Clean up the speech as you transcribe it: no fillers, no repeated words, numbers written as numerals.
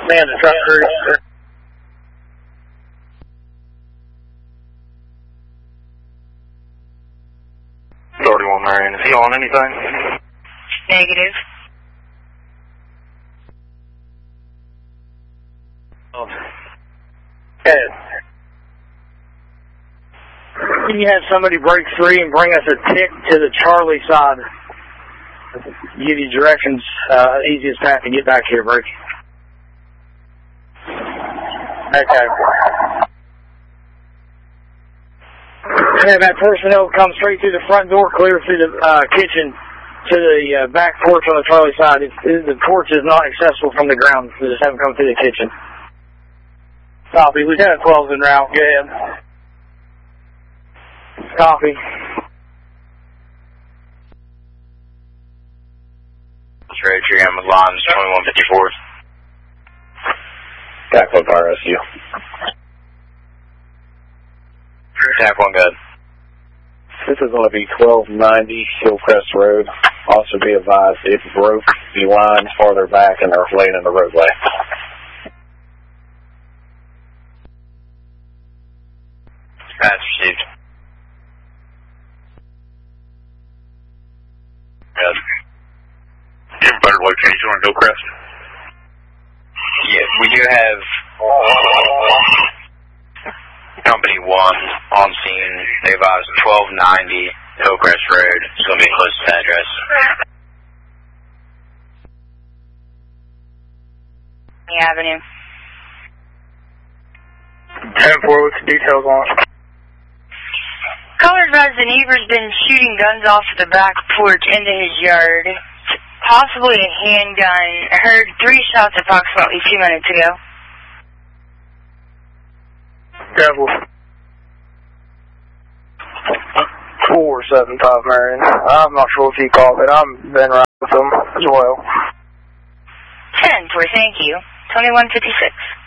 man to truck crew. 31 Marion, is he on anything? Negative. Okay. Can you have somebody break free and bring us a tick to the Charlie side? Give you directions, easiest path to get back here, break. Okay. Have that personnel come straight through the front door, clear through the kitchen to the back porch on the Charlie side. The porch is not accessible from the ground, so just have them come through the kitchen. Copy. Lieutenant 12's en route. Go ahead. Copy. Straight, you're on the lines, 2154. TAC 1 Fire Rescue. TAC 1, good. This is going to be 1290 Hillcrest Road. Also be advised, it broke the lines farther back and are laying in the roadway. That's received. Good. You have a better location on Hillcrest? Yeah, we do have Company 1 on scene. They advised 1290 Hillcrest Road. It's going to be close to the address. Avenue. 10-4, what's the details on it? Caller advised the neighbor's been shooting guns off the back porch into his yard. Possibly a handgun. I heard 3 shots approximately 2 minutes ago. Devil. 475 Marion. I'm not sure if he called it. I've been right with him as well. 10-4, thank you. 2156.